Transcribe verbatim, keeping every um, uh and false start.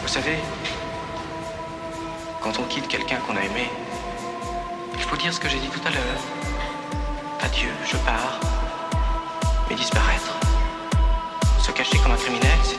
savez, quand on quitte quelqu'un qu'on a aimé, il faut dire ce que j'ai dit tout à l'heure. Adieu, je pars. Mais disparaître. Se cacher comme un criminel,